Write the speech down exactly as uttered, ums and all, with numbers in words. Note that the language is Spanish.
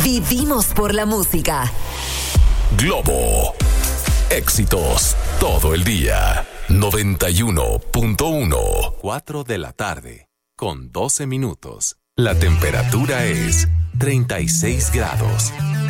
Vivimos por la música. Globo. Éxitos todo el día. noventa y uno punto uno. cuatro de la tarde, con doce minutos. La temperatura es treinta y seis grados.